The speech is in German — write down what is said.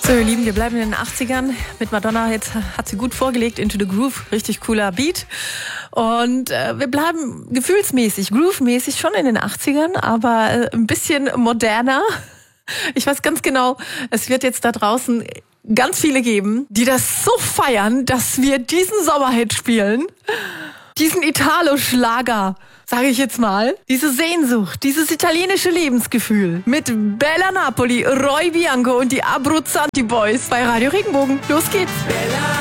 So, ihr Lieben, wir bleiben in den 80ern mit Madonna. Jetzt hat sie gut vorgelegt, Into the Groove, richtig cooler Beat. Und wir bleiben gefühlsmäßig, groovemäßig schon in den 80ern, aber ein bisschen moderner. Ich weiß ganz genau, es wird jetzt da draußen ganz viele geben, die das so feiern, dass wir diesen Sommerhit spielen. Diesen Italo-Schlager, sage ich jetzt mal. Diese Sehnsucht, dieses italienische Lebensgefühl mit Bella Napoli, Roy Bianco und die Abruzzanti Boys bei Radio Regenbogen. Los geht's! Bella.